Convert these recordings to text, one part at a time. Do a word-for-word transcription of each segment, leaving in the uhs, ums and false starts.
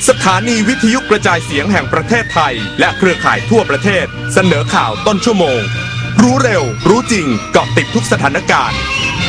สถานีวิทยุกระจายเสียงแห่งประเทศไทยและเครือข่ายทั่วประเทศเสนอข่าวต้นชั่วโมงรู้เร็วรู้จริงเกาะติดทุกสถานการณ์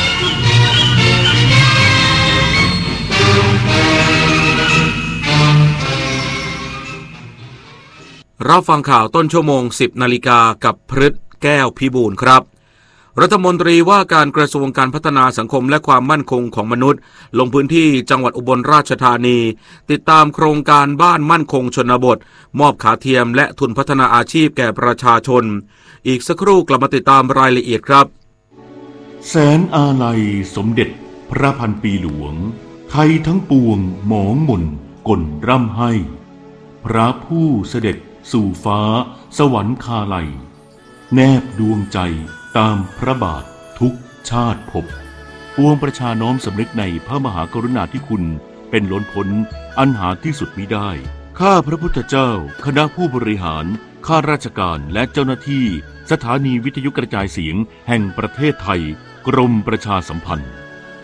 รับฟังข่าวต้นชั่วโมง สิบนาฬิกากับพฤทธิ์แก้วพิบูลครับรัฐมนตรีว่าการกระทรวงการพัฒนาสังคมและความมั่นคงของมนุษย์ลงพื้นที่จังหวัดอุบลราชธานีติดตามโครงการบ้านมั่นคงชนบทมอบขาเทียมและทุนพัฒนาอาชีพแก่ประชาชนอีกสักครู่กลับมาติดตามรายละเอียดครับแสนอาลัยสมเด็จพระพันปีหลวงไทยทั้งปวงหมองหม่นก่นร่ำให้พระผู้เสด็จสู่ฟ้าสวรรคาลัยแนบดวงใจตามพระบาททุกชาติภพปวงประชาน้อมสำนึกในพระมหากรุณาธิคุณเป็นล้นพ้นอันหาที่สุดมิได้ข้าพระพุทธเจ้าคณะผู้บริหารข้าราชการและเจ้าหน้าที่สถานีวิทยุกระจายเสียงแห่งประเทศไทยกรมประชาสัมพันธ์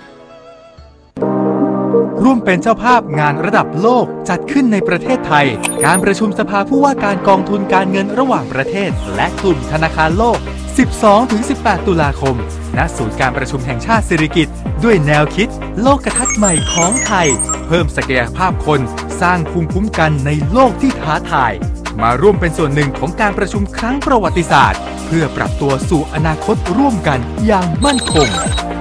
ร่วมเป็นเจ้าภาพงานระดับโลกจัดขึ้นในประเทศไทยการประชุมสภาผู้ว่าการกองทุนการเงินระหว่างประเทศและกลุ่มธนาคารโลก สิบสองถึงสิบแปด ตุลาคมณศูนย์การประชุมแห่งชาติสิริกิติ์ด้วยแนวคิดโลกทัศน์ใหม่ของไทยเพิ่มศักยภาพคนสร้างภูมิคุ้มกันในโลกที่ท้าทายมาร่วมเป็นส่วนหนึ่งของการประชุมครั้งประวัติศาสตร์เพื่อปรับตัวสู่อนาคตร่วมกันอย่างมั่นคง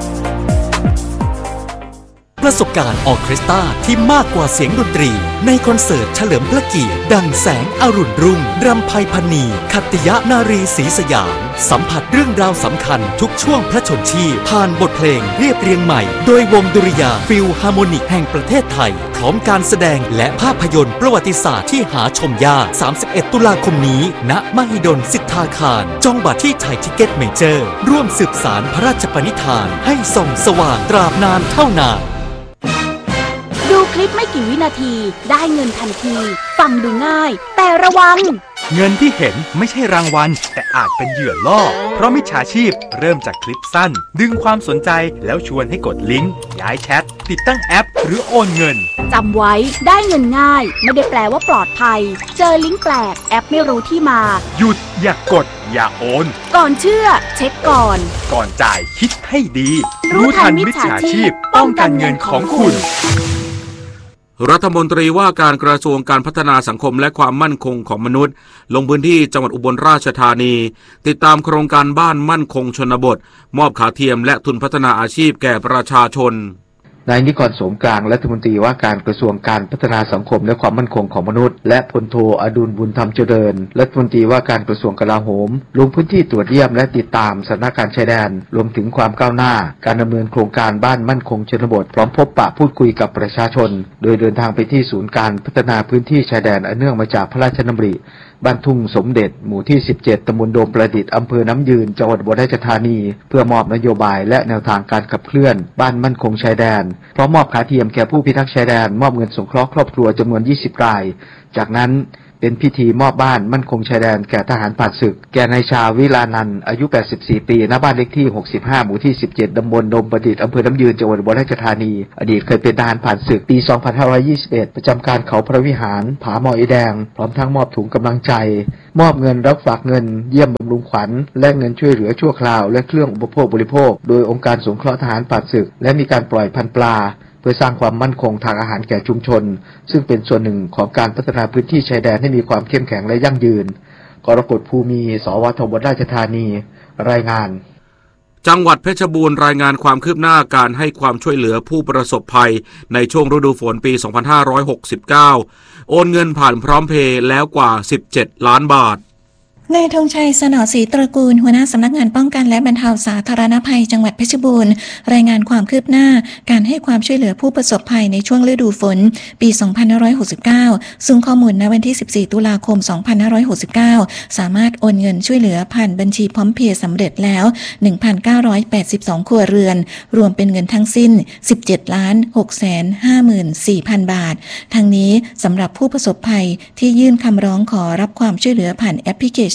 ประสบการณ์ออร์เคสตราที่มากกว่าเสียงดนตรีในคอนเสิร์ตเฉลิมพระเกียรติดังแสงอรุณรุ่งรำไพพรรณีขัตติยนารีศรีสยามสัมผัสเรื่องราวสำคัญทุกช่วงพระชนชีพผ่านบทเพลงเรียบเรียงใหม่โดยวงดุริยางค์ฟิลฮาร์โมนิกแห่งประเทศไทยพร้อมการแสดงและภาพยนตร์ประวัติศาสตร์ที่หาชมยากสามสิบเอ็ดตุลาคมนี้ณมหิดลสิทธาคารจองบัตรที่ไทยทิเก็ตเมเจอร์ร่วมสืบสานพระราชปณิธานให้ส่องสว่างตราบนานเท่านานดูคลิปไม่กี่วินาทีได้เงินทันทีฟังดูง่ายแต่ระวังเงินที่เห็นไม่ใช่รางวัลแต่อาจเป็นเหยื่อล่อเพราะมิจฉาชีพเริ่มจากคลิปสั้นดึงความสนใจแล้วชวนให้กดลิงก์ย้ายแชทติดตั้งแอปหรือโอนเงินจำไว้ได้เงินง่ายไม่ได้แปลว่าปลอดภัยเจอลิงก์แปลกแอปไม่รู้ที่มาหยุดอย่ากดอย่าโอนก่อนเชื่อเช็คก่อนก่อนจ่ายคิดให้ดีรู้ทันมิจฉาชีพป้องกันเงินของคุณรัฐมนตรีว่าการกระทรวงการพัฒนาสังคมและความมั่นคงของมนุษย์ลงพื้นที่จังหวัดอุบลราชธานีติดตามโครงการบ้านมั่นคงชนบทมอบขาเทียมและทุนพัฒนาอาชีพแก่ประชาชนนายนิกรโสมกลางรัฐมนตรีว่าการกระทรวงการพัฒนาสังคมและความมั่นคงของมนุษย์และพลโทอดุลบุญธรรมเจริญรัฐมนตรีว่าการกระทรวงกลาโหมลงพื้นที่ตรวจเยี่ยมและติดตามสถานการณ์ชายแดนรวมถึงความก้าวหน้าการดำเนินโครงการบ้านมั่นคงชนบทพร้อมพบปะพูดคุยกับประชาชนโดยเดินทางไปที่ศูนย์การพัฒนาพื้นที่ชายแดนอันเนื่องมาจากพระราชดำริบ้านทุ่งสมเด็จหมู่ที่สิบเจ็ดตำบลโดมประดิษฐ์อำเภอน้ำยืนจังหวัดอุบลราชธานีเพื่อมอบนโยบายและแนวทางการขับเคลื่อนบ้านมั่นคงชายแดนพร้อมมอบขาเทียมแก่ผู้พิทักษ์ชายแดนมอบเงินสงเคราะห์ครอบครัวจำนวนยี่สิบรายจากนั้นเป็นพิธีมอบบ้านมั่นคงชายแดนแก่ทหารผ่านศึกแก่นายชาวิลานันท์อายุแปดสิบสี่ปีณบ้านเลขที่หกสิบห้าหมู่ที่สิบเจ็ดตำบลโดมประดิษฐ์อำเภอน้ำยืนจังหวัดอุบลราชธานีอดีตเคยเป็นทหารผ่านศึกปีสองพันห้าร้อยยี่สิบเอ็ดประจำการเขาพระวิหารผาหมออีแดงพร้อมทั้งมอบถุงกำลังใจมอบเงินรับฝากเงินเยี่ยมบำรุงขวัญและเงินช่วยเหลือชั่วคราวและเครื่องอุปโภคบริโภคโดยองค์การสงเคราะห์ทหารผ่านศึกและมีการปล่อยพันธุ์ปลาเพื่อสร้างความมั่นคงทางอาหารแก่ชุมชนซึ่งเป็นส่วนหนึ่งของการพัฒนาพื้นที่ชายแดนให้มีความเข้มแข็งและยั่งยืนกรกฎภูมิสวทบราชธานีรายงานจังหวัดเพชรบูรณ์รายงานความคืบหน้าการให้ความช่วยเหลือผู้ประสบภัยในช่วงฤดูฝนปีสองพันห้าร้อยหกสิบเก้าโอนเงินผ่านพร้อมเพย์แล้วกว่าสิบเจ็ดล้านบาทนายธงชัยสนอศรีตระกูลหัวหน้าสำนักงานป้องกันและบรรเทาสาธารณภัยจังหวัดเพชรบูรณ์รายงานความคืบหน้าการให้ความช่วยเหลือผู้ประสบภัยในช่วงฤดูฝนปีสองพันห้าร้อยหกสิบเก้าซึ่งข้อมูลณวันที่สิบสี่ตุลาคมสองพันห้าร้อยหกสิบเก้าสามารถโอนเงินช่วยเหลือผ่านบัญชีพร้อมเพย์สำเร็จแล้ว หนึ่งพันเก้าร้อยแปดสิบสอง ครัวเรือนรวมเป็นเงินทั้งสิ้น สิบเจ็ดล้านหกแสนห้าหมื่นสี่พัน บาททั้งนี้สำหรับผู้ประสบภัยที่ยื่นคำร้องขอรับความช่วยเหลือผ่านแอปพลิเคชัน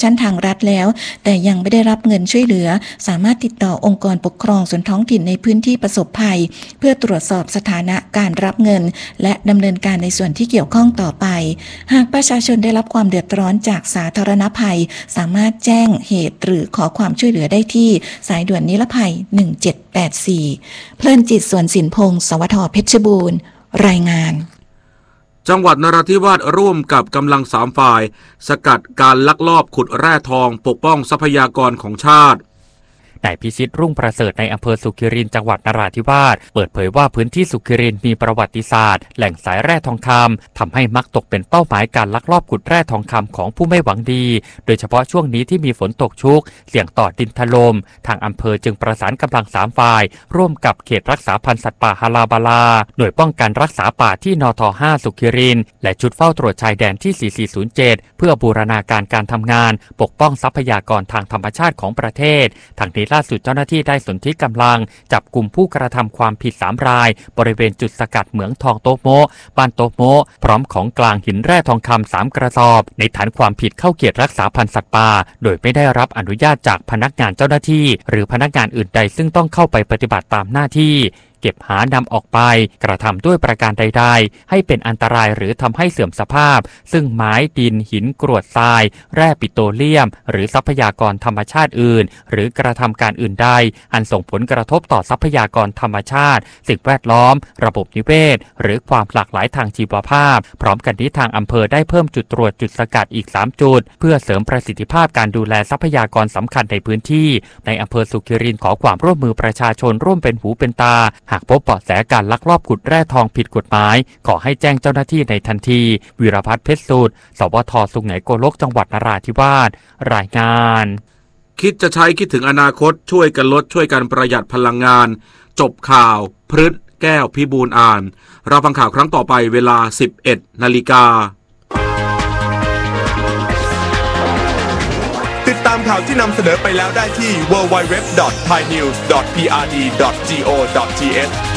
ชันทางรัฐแล้วแต่ยังไม่ได้รับเงินช่วยเหลือสามารถติดต่อองค์กรปกครองส่วนท้องถิ่นในพื้นที่ประสบภัยเพื่อตรวจสอบสถานะการรับเงินและดำเนินการในส่วนที่เกี่ยวข้องต่อไปหากประชาชนได้รับความเดือดร้อนจากสาธารณภัยสามารถแจ้งเหตุหรือขอความช่วยเหลือได้ที่สายด่วนนิรภัยหนึ่งเจ็ดแปดสี่เพลินจิตสวนสินพงศ์สวทเพชรบูรณ์รายงานจังหวัดนราธิวาสร่วมกับกำลังสามฝ่ายสกัดการลักลอบขุดแร่ทองปกป้องทรัพยากรของชาตินายพิชิตรุ่งประเสริฐในอำเภอสุขิรินจังหวัดนราธิวาสเปิดเผยว่าพื้นที่สุขิรินมีประวัติศาสตร์แหล่งสายแร่ทองคำทำให้มักตกเป็นเป้าหมายการลักลอบขุดแร่ทองคำของผู้ไม่หวังดีโดยเฉพาะช่วงนี้ที่มีฝนตกชุกเสี่ยงต่อดินถล่มทางอำเภอจึงประสานกำลังสามฝ่ายร่วมกับเขตรักษาพันธุ์สัตว์ป่าฮาลาบาลาหน่วยป้องกันรักษาป่าที่นทห้าสุขิรินและชุดเฝ้าตรวจชายแดนที่สี่สี่ศูนย์เจ็ดเพื่อบูรณาการการทำงานปกป้องทรัพยากรทางธรรมชาติของประเทศทางนี้ล่าสุดเจ้าหน้าที่ได้สนธิกำลังจับกลุ่มผู้กระทำความผิดสามรายบริเวณจุดสกัดเหมืองทองโตโมบ้านโตโมพร้อมของกลางหินแร่ทองคำสามกระสอบในฐานความผิดเข้าเขตรักษาพันธุ์สัตว์ป่าโดยไม่ได้รับอนุญาตจากพนักงานเจ้าหน้าที่หรือพนักงานอื่นใดซึ่งต้องเข้าไปปฏิบัติตามหน้าที่เก็บหานำออกไปกระทำด้วยประการใดๆให้เป็นอันตรายหรือทำให้เสื่อมสภาพซึ่งไม้ดินหินกรวดทรายแร่ปิโตรเลียมหรือทรัพยากรธรรมชาติอื่นหรือกระทำการอื่นใดอันส่งผลกระทบต่อทรัพยากรธรรมชาติสิ่งแวดล้อมระบบนิเวศหรือความหลากหลายทางชีวภาพพร้อมกันนี้ทางอำเภอได้เพิ่มจุดตรวจจุดสกัดอีกสามจุดเพื่อเสริมประสิทธิภาพการดูแลทรัพยากรสำคัญในพื้นที่ในอำเภอสุขิรินขอความร่วมมือประชาชนร่วมเป็นหูเป็นตาหากพบเบาะแสการลักลอบขุดแร่ทองผิดกฎหมายขอให้แจ้งเจ้าหน้าที่ในทันทีวิรพัฒน์เพชรสูตรสวทสุไหงโกลกจังหวัดนราธิวาสรายงานคิดจะใช้คิดถึงอนาคตช่วยกันลดช่วยกันประหยัดพลังงานจบข่าวพฤษแก้วพิบูลอ่านเราฟังข่าวครั้งต่อไปเวลา สิบเอ็ดนาฬิกาติดตามข่าวที่นำเสนอไปแล้วได้ที่ ดับเบิลยู ดับเบิลยู ดับเบิลยู ดอท ไทยนิวส์ ดอท พี อาร์ ดี ดอท จี โอ ดอท ที เอช